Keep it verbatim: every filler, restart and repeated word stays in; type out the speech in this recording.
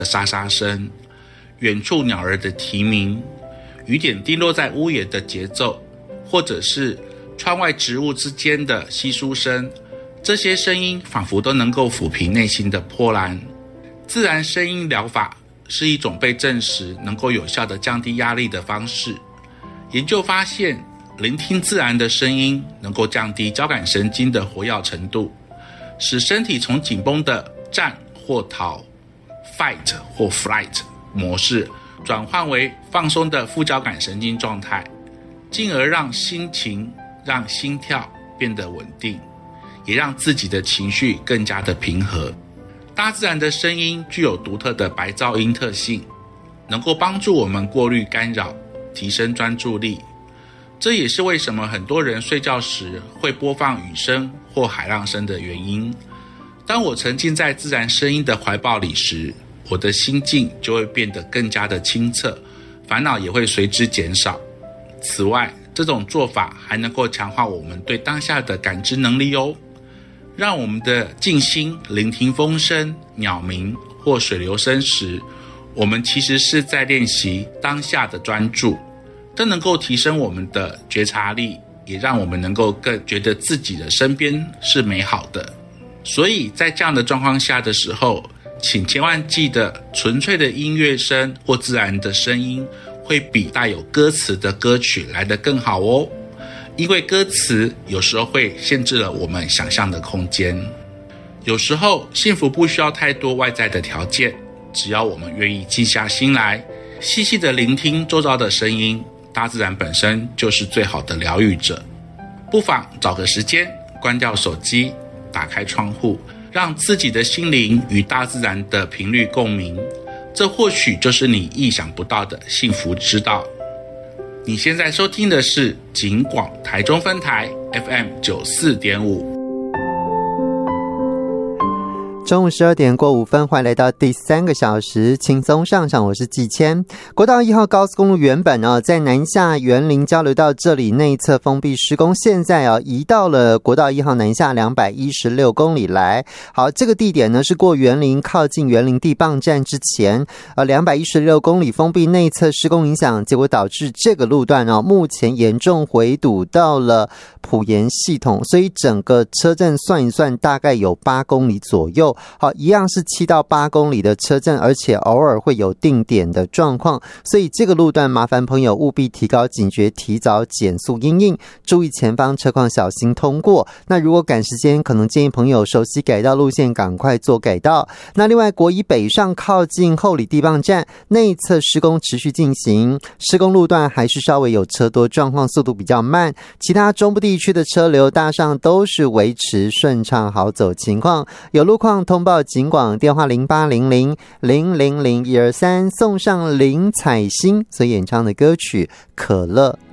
沙沙声，远处鸟儿的啼鸣，雨点滴落在屋檐的节奏，或者是窗外植物之间的窸窣声，这些声音仿佛都能够抚平内心的波澜。自然声音疗法是一种被证实能够有效地降低压力的方式。研究发现，聆听自然的声音能够降低交感神经的活跃程度，使身体从紧绷的战或逃 fight 或 flight 模式转换为放松的副交感神经状态，进而让心情、让心跳变得稳定，也让自己的情绪更加的平和。大自然的声音具有独特的白噪音特性，能够帮助我们过滤干扰，提升专注力。这也是为什么很多人睡觉时会播放雨声或海浪声的原因。当我沉浸在自然声音的怀抱里时，我的心境就会变得更加的清澈，烦恼也会随之减少。此外，这种做法还能够强化我们对当下的感知能力哦，让我们的静心聆听风声、鸟鸣或水流声时，我们其实是在练习当下的专注，这能够提升我们的觉察力，也让我们能够更觉得自己的身边是美好的。所以在这样的状况下的时候，请千万记得，纯粹的音乐声或自然的声音会比带有歌词的歌曲来得更好哦，因为歌词有时候会限制了我们想象的空间。有时候幸福不需要太多外在的条件，只要我们愿意静下心来，细细的聆听周遭的声音，大自然本身就是最好的疗愈者。不妨找个时间，关掉手机，打开窗户，让自己的心灵与大自然的频率共鸣，这或许就是你意想不到的幸福之道。你现在收听的是警广台中分台 F M 九十四点五。 中午十二点过五分，欢迎来到第三个小时轻松上场，我是季谦。国道一号高速公路原本哦在南下员林交流道这里内侧封闭施工，现在哦移到了国道一号南下两百一十六公里来。好，这个地点呢是过员林靠近员林地磅站之前，呃两百一十六公里封闭内侧施工影响，结果导致这个路段哦目前严重回堵到了埔盐系统，所以整个车阵算一算大概有八公里左右。好，一样是七到八公里的车阵，而且偶尔会有定点的状况，所以这个路段麻烦朋友务必提高警觉，提早减速因应，注意前方车况，小心通过。那如果赶时间，可能建议朋友熟悉改道路线，赶快做改道。那另外，国一北上靠近后里地磅站内侧施工持续进行，施工路段还是稍微有车多状况，速度比较慢，其他中部地区的车流大上都是维持顺畅好走情况。有路况通报警广电话零八零零零零零一二三，送上林采欣所演唱的歌曲《可乐》。